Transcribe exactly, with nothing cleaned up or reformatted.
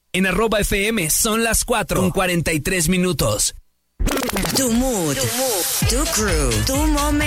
En arroba F M son las cuatro con cuarenta y tres minutos. Tu mood, tu, mood, tu crew, tu momento.